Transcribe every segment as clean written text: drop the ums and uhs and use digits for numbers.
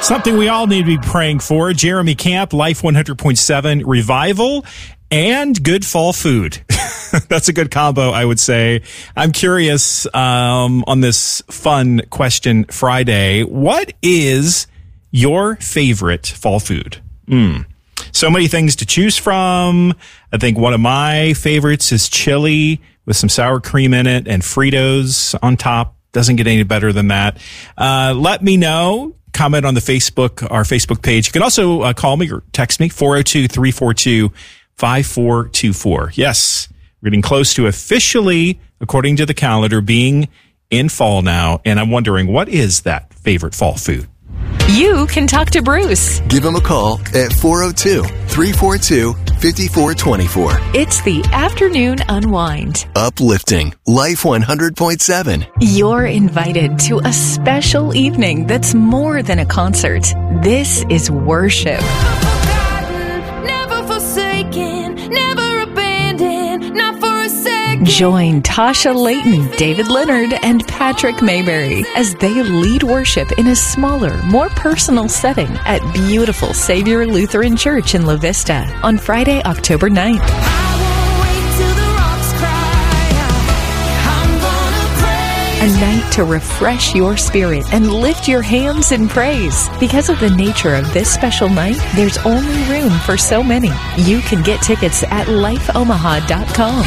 Something we all need to be praying for. Jeremy Camp, Life 100.7 revival, and good fall food. That's a good combo, I would say. I'm curious on this fun question Friday. What is your favorite fall food? So many things to choose from. I think one of my favorites is chili with some sour cream in it and Fritos on top. Doesn't get any better than that. Let me know. Comment on the our Facebook page. You can also call me or text me, 402-342-5424. Yes, we're getting close to officially, according to the calendar, being in fall now. And I'm wondering, what is that favorite fall food? You can talk to Bruce. Give him a call at 402-342-5424. It's the Afternoon Unwind. Uplifting Life 100.7. You're invited to a special evening that's more than a concert. This is worship. Never forsaken, never abandoned, not for a second. Join Tasha Layton, David Leonard, and Patrick Mayberry as they lead worship in a smaller, more personal setting at beautiful Savior Lutheran Church in La Vista on Friday, October 9th. I won't wait till the rocks cry out. I'm gonna pray. A night to refresh your spirit and lift your hands in praise. Because of the nature of this special night, there's only room for so many. You can get tickets at lifeomaha.com.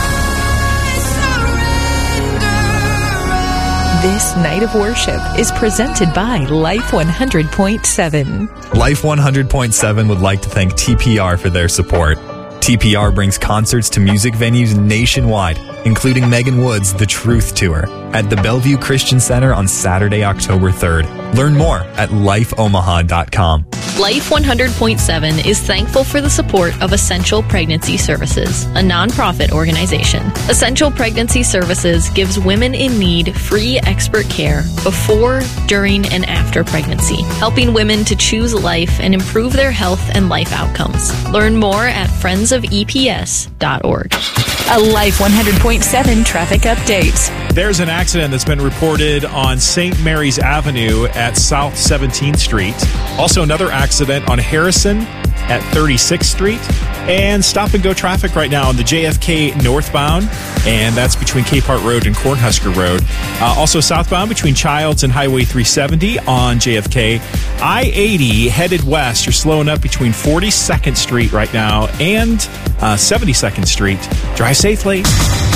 This night of worship is presented by Life 100.7. Life 100.7 would like to thank TPR for their support. TPR brings concerts to music venues nationwide, including Megan Wood's The Truth Tour at the Bellevue Christian Center on Saturday, October 3rd. Learn more at lifeomaha.com. Life 100.7 is thankful for the support of Essential Pregnancy Services, a nonprofit organization. Essential Pregnancy Services gives women in need free expert care before, during, and after pregnancy, helping women to choose life and improve their health and life outcomes. Learn more at friendsofeps.org. A Life 100.7 traffic update. There's an accident that's been reported on St. Mary's Avenue at South 17th Street. Also another accident on Harrison at 36th Street. And stop-and-go traffic right now on the JFK northbound, and that's between Capehart Road and Cornhusker Road. Also southbound between Childs and Highway 370 on JFK. I-80 headed west. You're slowing up between 42nd Street right now and 72nd Street. Drive safely.